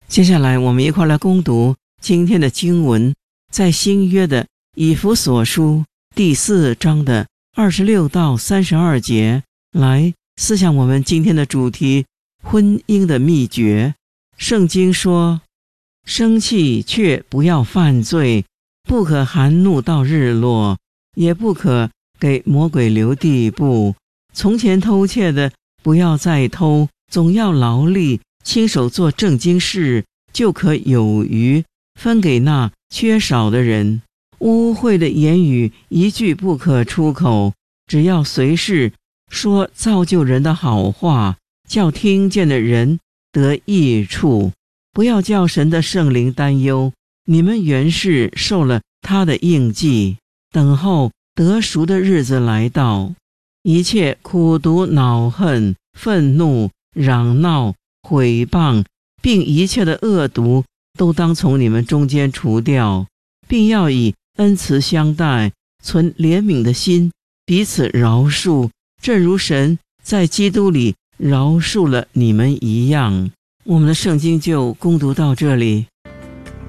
接下来我们一块来攻读今天的经文，在新约的以弗所书第4章的26到32节，来思想我们今天的主题，婚姻的秘诀。圣经说，生气却不要犯罪，不可含怒到日落，也不可给魔鬼留地步。从前偷窃的不要再偷，总要劳力，亲手做正经事，就可有余，分给那缺少的人。污秽的言语一句不可出口，只要随时说造就人的好话，叫听见的人得益处。不要叫神的圣灵担忧，你们原是受了他的印记，等候得赎的日子来到。一切苦毒、恼恨、愤怒、嚷闹、毁谤，并一切的恶毒，都当从你们中间除掉，并要以恩慈相待，存怜悯的心，彼此饶恕，正如神在基督里饶恕了你们一样。我们的圣经就攻读到这里。